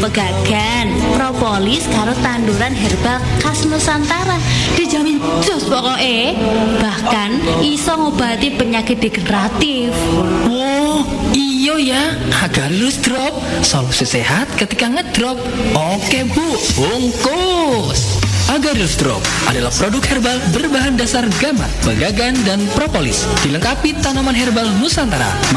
pegagan, propolis karo tanduran herbal khas Nusantara. Dijamin jos pokoknya. Bahkan iso ngobati penyakit degeneratif. Wow, iyo ya, Agarus Drop, solusi sehat ketika ngedrop. Oke Bu, bungkus. Agarus Drop adalah produk herbal berbahan dasar gamat, pegagan, dan propolis, dilengkapi tanaman herbal Nusantara.